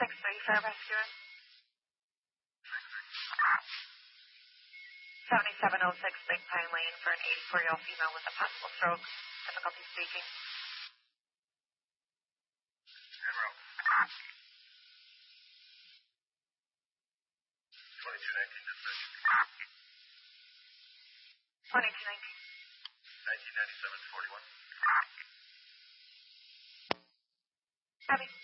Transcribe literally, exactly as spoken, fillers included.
six three for rescue. seventy-seven oh six Big Pine Lane for an eighty-four-year-old female with a possible stroke. Difficulty speaking. twenty-two nineteen dispatch. twenty-two nineteen. nineteen ninety-seven forty-one. Copy.